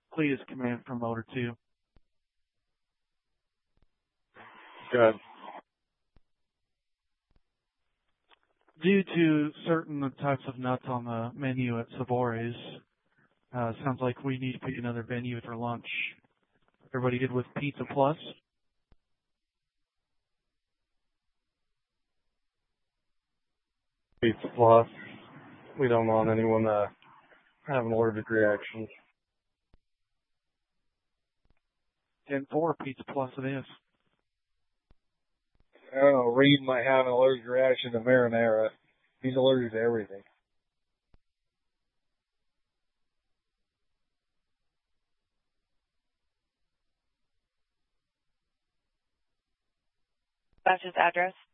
Cletus Command from Motor 2. Good. Due to certain types of nuts on the menu at Savore's, sounds like we need to pick another venue for lunch. Everybody good with Pizza Plus? Pizza Plus. We don't want anyone to have an allergic reaction. 10-4, Pizza Plus it is. I don't know, Reed might have an allergic reaction to marinara. He's allergic to everything. That's his address.